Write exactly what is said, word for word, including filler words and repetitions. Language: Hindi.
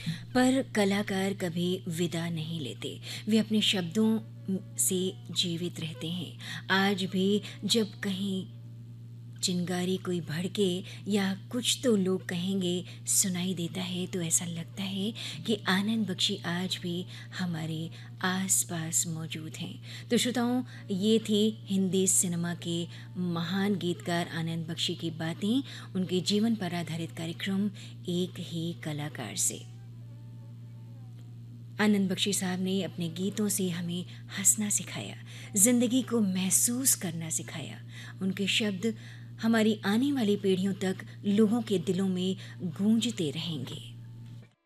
पर कलाकार कभी विदा नहीं लेते। वे अपने शब्दों से जीवित रहते हैं। आज भी जब कहीं चिंगारी कोई भड़के या कुछ तो लोग कहेंगे सुनाई देता है, तो ऐसा लगता है कि आनंद बख्शी आज भी हमारे आसपास मौजूद हैं। तो श्रोताओं, ये थी हिंदी सिनेमा के महान गीतकार आनंद बख्शी की बातें, उनके जीवन पर आधारित कार्यक्रम एक ही कलाकार से। आनंद बख्शी साहब ने अपने गीतों से हमें हंसना सिखाया, जिंदगी को महसूस करना सिखाया। उनके शब्द हमारी आने वाली पीढ़ियों तक लोगों के दिलों में गूंजते रहेंगे।